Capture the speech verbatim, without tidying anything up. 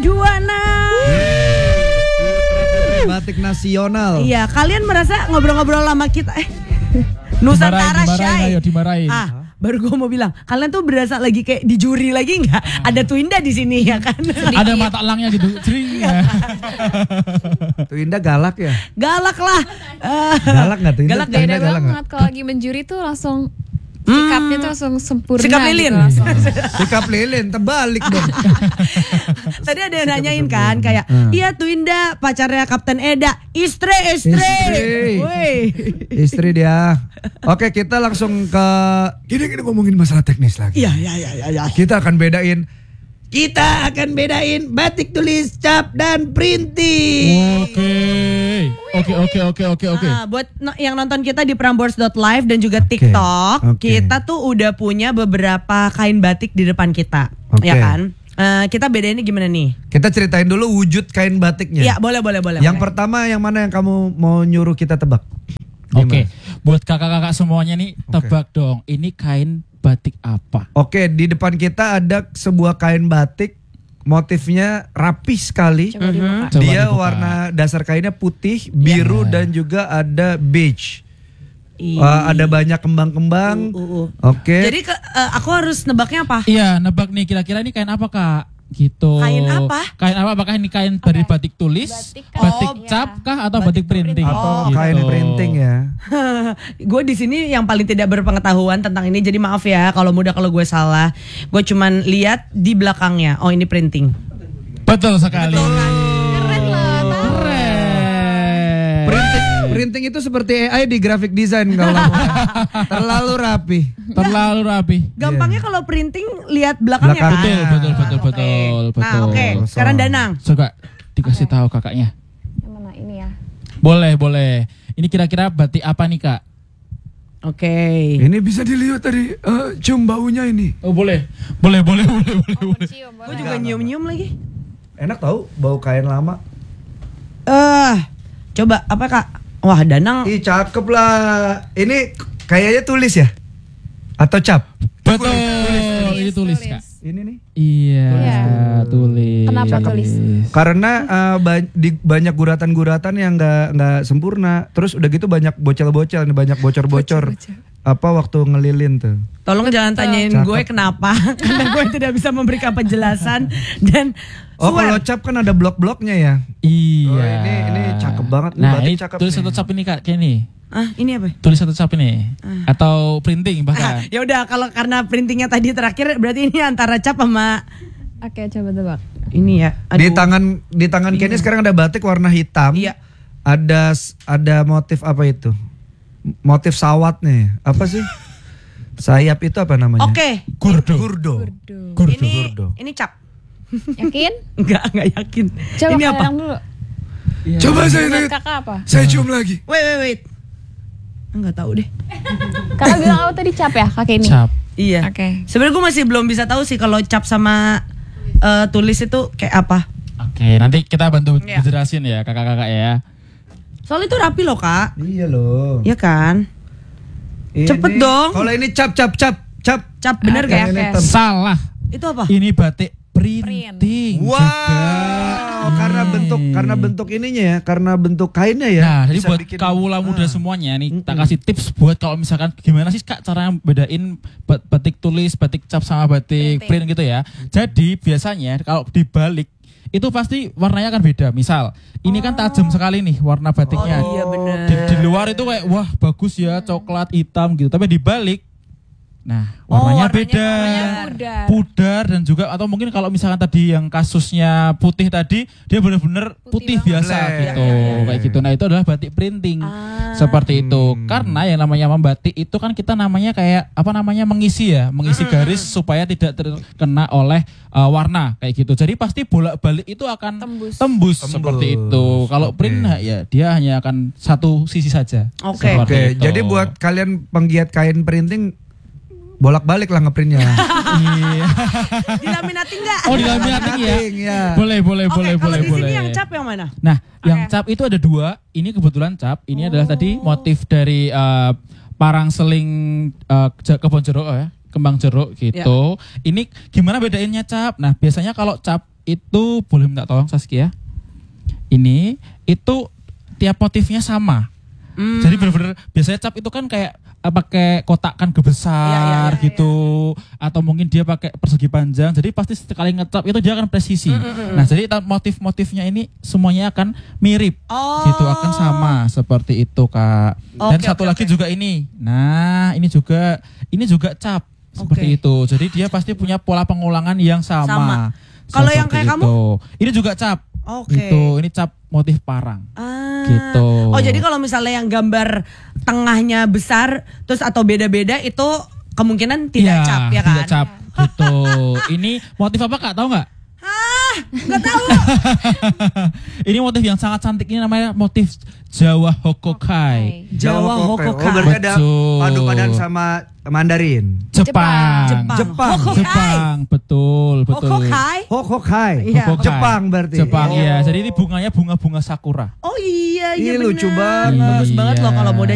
dua puluh enam. Batik nasional. Iya, kalian merasa ngobrol-ngobrol sama kita eh Nusantara Shy. Ayo dimarahin. Ah, baru gue mau bilang, kalian tuh berasa lagi kayak di juri lagi nggak? Ah. Ada Twinda di sini ya kan? Ada mata elangnya gitu, jering. Twinda galak ya? Galak lah. Uh, galak nggak Twinda? Galak beda galak banget kalau lagi menjuri tuh langsung sikapnya tuh langsung sempurna. Sikap lilin. Gitu, sikap lilin, terbalik dong. Tadi ada yang nanyain kan kayak, iya Twinda pacarnya Kapten Eda, istri istri. Istri, istri dia. Oke, kita langsung ke gini kita ngomongin masalah teknis lagi. Iya iya iya iya. Kita akan bedain. Kita akan bedain batik tulis, cap dan printing. Oke. Oke oke oke oke oke. Ah, buat no, yang nonton kita di prambors dot live dan juga TikTok, okay. Okay. Kita tuh udah punya beberapa kain batik di depan kita, okay. Ya kan? Uh, kita bedainnya gimana nih? Kita ceritain dulu wujud kain batiknya. Iya, boleh boleh boleh. Yang boleh. pertama yang mana yang kamu mau nyuruh kita tebak? Oke, okay. Buat kakak-kakak semuanya nih, tebak okay. dong. Ini kain batik apa? Oke, di depan kita ada sebuah kain batik. Motifnya rapi sekali. Coba dibuka. Dia Coba dibuka. warna dasar kainnya putih, biru, yeah. Dan juga ada beige. Uh, ada banyak kembang-kembang. Uh, uh, uh. Oke. Okay. Jadi ke, uh, aku harus nebaknya apa? Iya, nebak nih. Kira-kira ini kain apa kak? Gitu. Kain apa? Kain apa? Apakah ini kain okay. dari batik tulis, batik, batik oh, cap kah atau batik batik, printing? printing. Atau Oh. kain gitu. printing ya? Gue di sini yang paling tidak berpengetahuan tentang ini, jadi maaf ya kalau mudah kalau gue salah. Gue cuman lihat di belakangnya. Oh ini printing. Betul sekali. Betul kan? Keren loh. Keren. Printing, printing itu seperti A I di graphic design kalau terlalu rapi. Terlalu rapi. Gampangnya yeah. Kalau printing lihat belakangnya Belakang. kan. Betul betul betul Okay. betul betul. Nah oke, okay. Sekarang Danang. Coba dikasih Okay. tahu kakaknya. Yang mana ini ya? Boleh boleh. Ini kira-kira batik apa nih kak? Oke. Okay. Ini bisa dilihat dari uh, cium baunya ini. Oh boleh, boleh boleh boleh boleh Oh, boleh. Gue juga nyium-nyium lagi. Enak tahu bau kain lama. Eh, uh, coba apa kak? Wah Danang. Ih cakep lah. Ini kayaknya tulis ya? Atau cap? Betul. Tulis, Ini tulis tulis. kak. Ini nih. Iya, Iya. tulis. Kenapa tulis? Karena uh, ba- di banyak guratan-guratan yang nggak nggak sempurna. Terus udah gitu banyak bocel-bocel, nih banyak bocor-bocor. Apa waktu ngelilin tuh? Tolong jangan tanyain Cakep. gue kenapa, karena gue tidak bisa memberikan penjelasan dan. Oh swear. kalau cap kan ada blok-bloknya ya? Iya. Oh, ini ini cakep banget. Nah batik ini cakep tulis nih. satu cap ini kak, kayak ini. Ah ini apa? Tulis satu cap ini. Ah. Atau printing Ah, bahkan. ya udah kalau karena printingnya tadi terakhir berarti ini antara cap sama Oke, coba tebak. ini ya. Di Aduh. tangan di tangan Kenny sekarang ada batik warna hitam. Iya. Ada ada motif apa itu? Motif sawat nih. Apa sih? Sayap itu apa namanya? Oke. Gurdo. Gurdo. Gurdo. Ini Gurdo. ini cap. Yakin? Enggak, enggak yakin. Coba ini apa? kalian dulu. Iya. Coba saya Menurut lihat. kakak apa? Saya cium lagi. Wait, wait, wait. Enggak tahu deh. Kakak bilang apa tadi cap ya kakek ini? Cap. Iya. Oke. Sebenarnya gue masih belum bisa tahu sih kalau cap sama uh, tulis itu kayak apa. Oke, nanti kita bantu Iya. jelasin ya kakak-kakak ya. Soalnya itu rapi loh kak. Iya loh. Iya kan? Ini- Cepet dong. Kalau ini cap cap cap cap. Cap bener Oke, gak? oke. Hitam. Salah. Itu apa? Ini batik printing. Wow, juga. karena bentuk karena bentuk ininya ya, karena bentuk kainnya ya. Nah, jadi bisa buat bikin- kawula muda Ah. semuanya nih, tak kasih tips buat kalau misalkan gimana sih kak cara bedain bat- batik tulis, batik cap sama batik Printing. print gitu ya. Jadi biasanya kalau dibalik itu pasti warnanya akan beda. Misal, ini kan tajam sekali nih warna batiknya. Oh, iya bener. Di, di luar itu kayak wah bagus ya, coklat, hitam gitu. Tapi dibalik, nah warnanya, warnanya- beda. warnanya pudar. Pudar dan juga atau mungkin kalau misalkan tadi yang kasusnya putih tadi dia benar-benar Putih putih, banget. biasa Black. gitu Ya, ya, ya. kayak gitu. Nah itu adalah batik printing Ah. seperti itu. Hmm. Karena yang namanya membatik itu kan kita namanya kayak apa namanya mengisi ya, mengisi garis supaya tidak terkena oleh uh, warna kayak gitu. Jadi pasti bolak-balik itu akan Tembus. tembus, Tembus. seperti itu. Kalau Oke. print nah, ya dia hanya akan satu sisi saja. Oke. Seperti Oke, itu. jadi buat kalian penggiat kain printing bolak-balik lah ngeprintnya. Iya. Dilaminating nggak? Oh dilaminating ya? ya. Boleh boleh Oke, boleh kalau boleh di sini boleh. yang cap yang mana? Nah, yang Oke. cap itu ada dua. Ini kebetulan cap. Ini adalah tadi Oh. motif dari uh, parang seling uh, ja- kebon jeruk ya, kembang jeruk gitu. Ya. Ini gimana bedainnya cap? Nah, biasanya kalau cap itu boleh minta tolong Saskia. Ini itu tiap motifnya sama. Hmm. Jadi benar-benar biasanya cap itu kan kayak pakai kotak kan gebesar ya, ya, ya, gitu ya. Atau mungkin dia pakai persegi panjang. Jadi pasti sekali ngecap itu dia akan presisi. Mm, mm, mm. Nah, jadi motif-motifnya ini semuanya akan mirip. Oh. Gitu akan sama seperti itu, Kak. Dan okay, satu okay, lagi okay. juga ini. Nah, ini juga ini juga cap seperti okay. itu. Jadi dia pasti punya pola pengulangan yang sama. sama. Kalau yang kayak itu. kamu? Ini juga cap. Oke. Okay. Itu ini cap motif parang. Ah. Gitu. Oh, jadi kalau misalnya yang gambar tengahnya besar terus atau beda-beda itu kemungkinan tidak ya, cap ya kan? Tidak cap. Gitu. Ini motif apa Kak? Tahu nggak? Hah, nggak tahu. Ini motif yang sangat cantik, ini namanya motif Jawa Hokokai. Jawa Hokokai. Oh, berarti ada padu padan sama Mandarin. Jepang. Jepang. Jepang. Jepang. Betul, betul. Hokokai. Hokokai. Iya. Jepang berarti. Jepang oh. ya. Jadi ini bunganya bunga-bunga sakura. Oh iya, iya Ih, lucu banget. Bagus banget loh kalau model